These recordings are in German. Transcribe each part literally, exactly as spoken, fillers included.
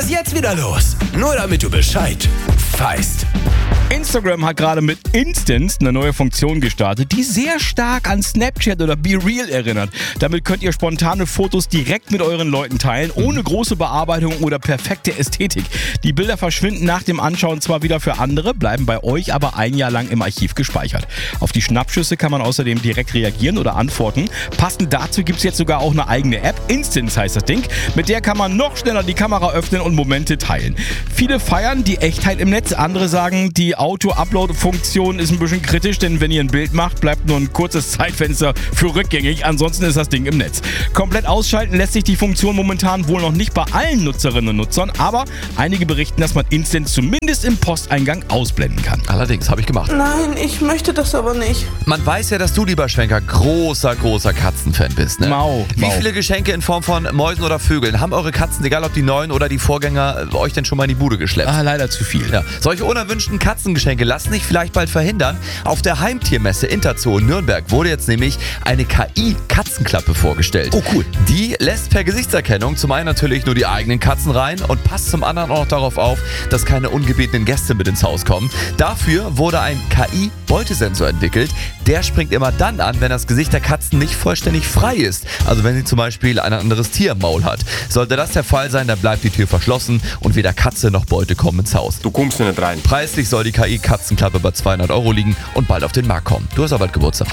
Schwenker ist jetzt wieder los. Nur damit du Bescheid weißt. Instagram hat gerade mit Instants eine neue Funktion gestartet, die sehr stark an Snapchat oder BeReal erinnert. Damit könnt ihr spontane Fotos direkt mit euren Leuten teilen, ohne große Bearbeitung oder perfekte Ästhetik. Die Bilder verschwinden nach dem Anschauen zwar wieder für andere, bleiben bei euch aber ein Jahr lang im Archiv gespeichert. Auf die Schnappschüsse kann man außerdem direkt reagieren oder antworten. Passend dazu gibt es jetzt sogar auch eine eigene App, Instants heißt das Ding. Mit der kann man noch schneller die Kamera öffnen und Momente teilen. Viele feiern die Echtheit im Netz, andere sagen, die Auto-Upload-Funktion ist ein bisschen kritisch, denn wenn ihr ein Bild macht, bleibt nur ein kurzes Zeitfenster für rückgängig, ansonsten ist das Ding im Netz. Komplett ausschalten lässt sich die Funktion momentan wohl noch nicht bei allen Nutzerinnen und Nutzern, aber einige berichten, dass man Instants zumindest im Posteingang ausblenden kann. Allerdings, habe ich gemacht. Nein, ich möchte das aber nicht. Man weiß ja, dass du, lieber Schwenker, großer, großer Katzenfan bist, ne? Mau, Wie mau. viele Geschenke in Form von Mäusen oder Vögeln haben eure Katzen, egal ob die neuen oder die Vorgänger, euch denn schon mal in die Bude geschleppt? Ah, leider zu viel. Ja. Solche unerwünschten Katzengeschenke lassen sich vielleicht bald verhindern. Auf der Heimtiermesse Interzoo in Nürnberg wurde jetzt nämlich eine K I-Katzenklappe vorgestellt. Oh, cool. Die lässt per Gesichtserkennung zum einen natürlich nur die eigenen Katzen rein und passt zum anderen auch noch darauf auf, dass keine ungebetenen Gäste mit ins Haus kommen. Dafür wurde ein K I-Beutesensor entwickelt. Der springt immer dann an, wenn das Gesicht der Katzen nicht vollständig frei ist. Also wenn sie zum Beispiel ein anderes Tier im Maul hat. Sollte das der Fall sein, dann bleibt die Tür verschlossen und weder Katze noch Beute kommen ins Haus. Du kommst hier nicht rein. Preislich soll die K I-Katzenklappe bei zweihundert Euro liegen und bald auf den Markt kommen. Du hast aber bald Geburtstag.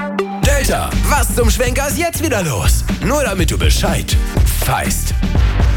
Delta, was zum Schwenker ist jetzt wieder los? Nur damit du Bescheid weißt.